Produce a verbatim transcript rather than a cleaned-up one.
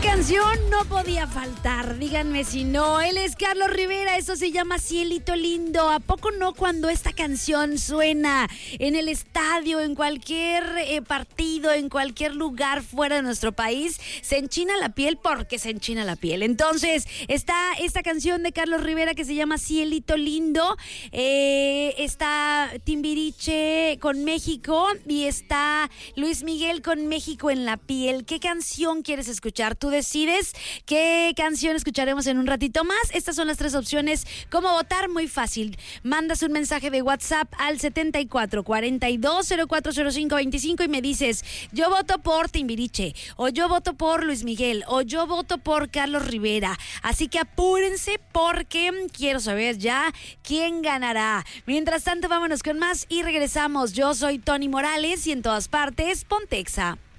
canción no podía faltar, díganme si no. Él es Carlos Rivera, eso se llama Cielito Lindo. ¿A poco no cuando esta canción suena en el estadio, en cualquier eh, partido, en cualquier lugar fuera de nuestro país, se enchina la piel porque se enchina la piel? Entonces está esta canción de Carlos Rivera que se llama Cielito Lindo, eh, está Timbiriche con México y está Luis Miguel con México en la piel. ¿Qué canción quieres escuchar? Tú decides qué canción escucharemos en un ratito más. Estas son las tres opciones. ¿Cómo votar? Muy fácil. Mandas un mensaje de WhatsApp al setenta y cuatro, cuarenta y dos, cero cuatro cero cinco, veinticinco y me dices, yo voto por Timbiriche, o yo voto por Luis Miguel, o yo voto por Carlos Rivera. Así que apúrense porque quiero saber ya quién ganará. Mientras tanto, vámonos con más y regresamos. Yo soy Tony Morales y en todas partes, Pontexa.